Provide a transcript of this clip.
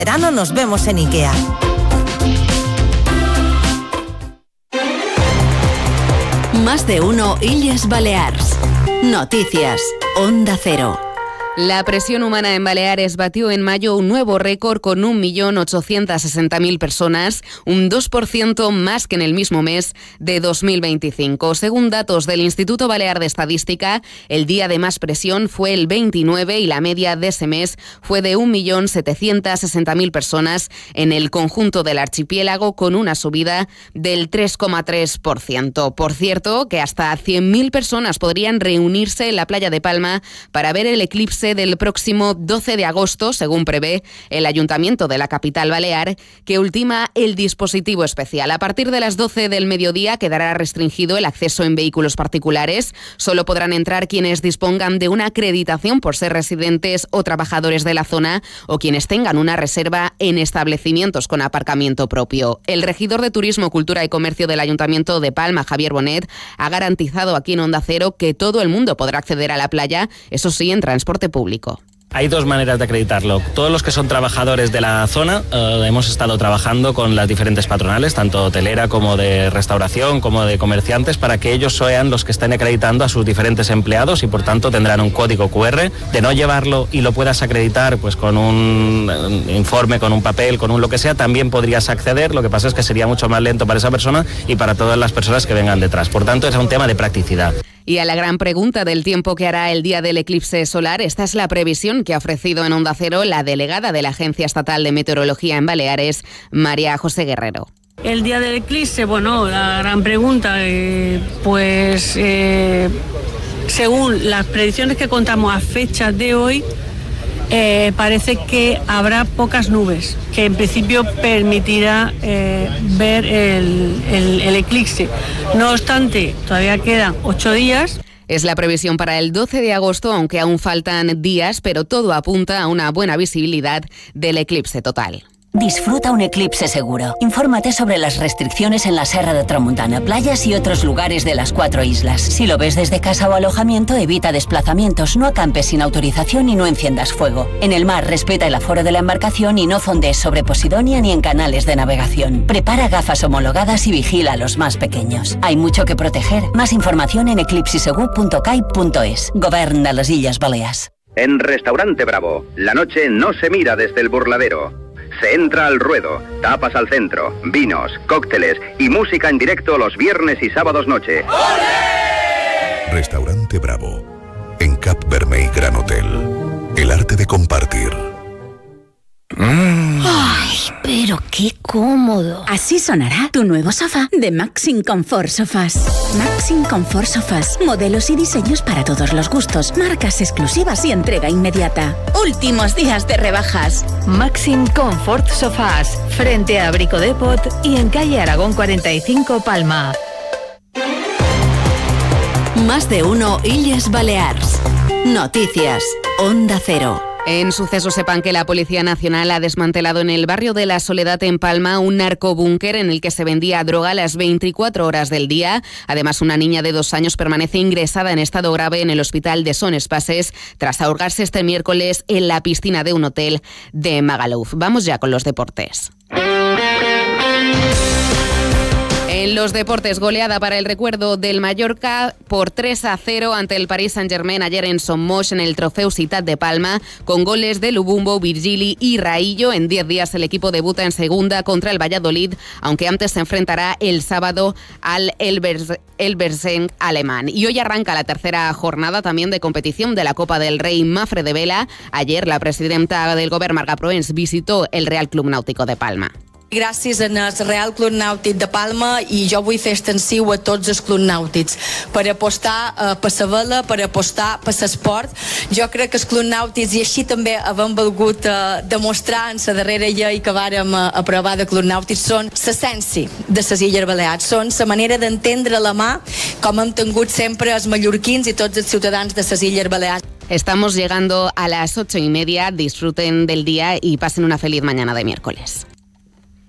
Verano nos vemos en IKEA. Más de uno Illes Balears. Noticias. Onda Cero. La presión humana en Baleares batió en mayo un nuevo récord con 1.860.000 personas, un 2% más que en el mismo mes de 2025. Según datos del Instituto Balear de Estadística, el día de más presión fue el 29 y la media de ese mes fue de 1.760.000 personas en el conjunto del archipiélago, con una subida del 3,3%. Por cierto, que hasta 100.000 personas podrían reunirse en la playa de Palma para ver el eclipse del próximo 12 de agosto, según prevé el Ayuntamiento de la capital balear, que ultima el dispositivo especial. A partir de las 12 del mediodía quedará restringido el acceso en vehículos particulares. Solo podrán entrar quienes dispongan de una acreditación por ser residentes o trabajadores de la zona, o quienes tengan una reserva en establecimientos con aparcamiento propio. El regidor de Turismo, Cultura y Comercio del Ayuntamiento de Palma, Javier Bonet, ha garantizado aquí en Onda Cero que todo el mundo podrá acceder a la playa, eso sí, en transporte público. Hay dos maneras de acreditarlo. Todos los que son trabajadores de la zona, hemos estado trabajando con las diferentes patronales, tanto hotelera como de restauración, como de comerciantes, para que ellos sean los que estén acreditando a sus diferentes empleados y por tanto tendrán un código QR. De no llevarlo y lo puedas acreditar pues con un informe, con un papel, con un lo que sea, también podrías acceder. Lo que pasa es que sería mucho más lento para esa persona y para todas las personas que vengan detrás. Por tanto, es un tema de practicidad. Y a la gran pregunta del tiempo que hará el día del eclipse solar, esta es la previsión que ha ofrecido en Onda Cero la delegada de la Agencia Estatal de Meteorología en Baleares, María José Guerrero. El día del eclipse, bueno, la gran pregunta, según las predicciones que contamos a fecha de hoy, parece que habrá pocas nubes, que en principio permitirá ver el eclipse. No obstante, todavía quedan 8 días. Es la previsión para el 12 de agosto, aunque aún faltan días, pero todo apunta a una buena visibilidad del eclipse total. Disfruta un eclipse seguro. Infórmate sobre las restricciones en la Serra de Tramuntana, playas y otros lugares de las 4 islas. Si lo ves desde casa o alojamiento, evita desplazamientos, no acampes sin autorización y no enciendas fuego. En el mar, respeta el aforo de la embarcación y no fondees sobre Posidonia ni en canales de navegación. Prepara gafas homologadas y vigila a los más pequeños. Hay mucho que proteger. Más información en eclipsisegur.cai.es. Govern de les Illes Balears. En Restaurante Bravo, la noche no se mira desde el burladero. Se entra al ruedo, tapas al centro, vinos, cócteles y música en directo los viernes y sábados noche. ¡Olé! Restaurante Bravo, en Cap Vermell Gran Hotel. El arte de compartir. ¡Ay, pero qué cómodo! Así sonará tu nuevo sofá de Maxim Comfort Sofás. Maxim Comfort Sofás. Modelos y diseños para todos los gustos. Marcas exclusivas y entrega inmediata. Últimos días de rebajas. Maxim Comfort Sofás. Frente a Brico Depot y en calle Aragón 45, Palma. Más de uno Illes Balears. Noticias. Onda Cero. En sucesos sepan que la Policía Nacional ha desmantelado en el barrio de La Soledad en Palma un narcobúnker en el que se vendía droga a las 24 horas del día. Además, una niña de 2 años permanece ingresada en estado grave en el hospital de Son Espases tras ahogarse este miércoles en la piscina de un hotel de Magaluf. Vamos ya con los deportes. En los deportes, goleada para el recuerdo del Mallorca por 3-0 ante el Paris Saint-Germain ayer en Son Moix en el Trofeu Ciutat de Palma, con goles de Lubumbo, Virgili y Raillo. En 10 días el equipo debuta en segunda contra el Valladolid, aunque antes se enfrentará el sábado al Elversberg alemán. Y hoy arranca la tercera jornada también de competición de la Copa del Rey Mafre de Vela. Ayer la presidenta del Govern, Marga Proens, visitó el Real Club Náutico de Palma. Gràcies al Real Club Nàutic de Palma, i jo vull fer extensiu a tots els clubs nàutics per apostar per la vela, per apostar per l'esport. Jo crec que els clubs nàutics, i així també hem volgut demostrar en la darrera llei que vàrem aprovar de clubs nàutics, són l'essència de les Illes Balears, són la manera d'entendre la mà com hem tingut sempre els mallorquins i tots els ciutadans de les Illes Balears. Estamos llegando a las 8:30. Disfruten del día y pasen una feliz mañana de miércoles.